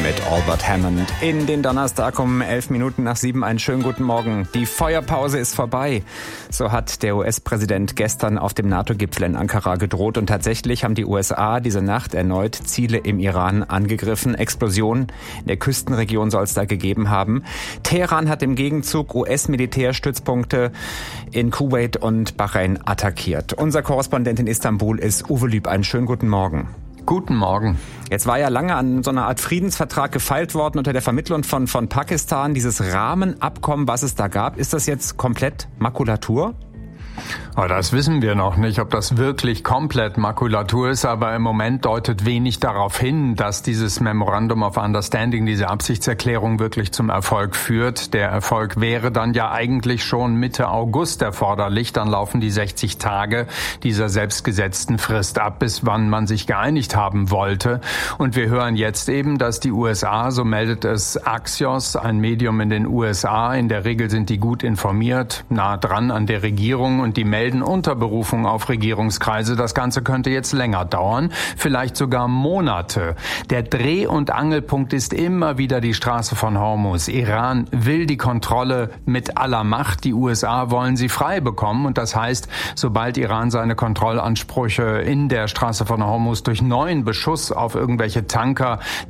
mit Albert Hammond. In den Donnerstag um 11 Minuten nach 7 einen schönen guten Morgen. Die Feuerpause ist vorbei. So hat der US-Präsident gestern auf dem NATO-Gipfel in Ankara gedroht. Und tatsächlich haben die USA diese Nacht erneut Ziele im Iran angegriffen. Explosionen in der Küstenregion soll es da gegeben haben. Teheran hat im Gegenzug US-Militärstützpunkte in Kuwait und Bahrain attackiert. Unser Korrespondent in Istanbul ist Uwe Lüb. Einen schönen guten Morgen. Guten Morgen. Jetzt war ja lange an so einer Art Friedensvertrag gefeilt worden unter der Vermittlung von Pakistan. Dieses Rahmenabkommen, was es da gab, ist das jetzt komplett Makulatur? Das wissen wir noch nicht, ob das wirklich komplett Makulatur ist, aber im Moment deutet wenig darauf hin, dass dieses Memorandum of Understanding, diese Absichtserklärung wirklich zum Erfolg führt. Der Erfolg wäre dann ja eigentlich schon Mitte August erforderlich. Dann laufen die 60 Tage dieser selbstgesetzten Frist ab, bis wann man sich geeinigt haben wollte. Und wir hören jetzt eben, dass die USA, so meldet es Axios, ein Medium in den USA, in der Regel sind die gut informiert, nah dran an der Regierung, und die melden unter Berufung auf Regierungskreise, das Ganze könnte jetzt länger dauern, vielleicht sogar Monate. Der Dreh- und Angelpunkt ist immer wieder die Straße von Hormuz. Iran will die Kontrolle mit aller Macht, die USA wollen sie frei bekommen, und das heißt, sobald Iran seine Kontrollansprüche in der Straße von Hormuz durch neuen Beschuss auf irgendwelche Tanker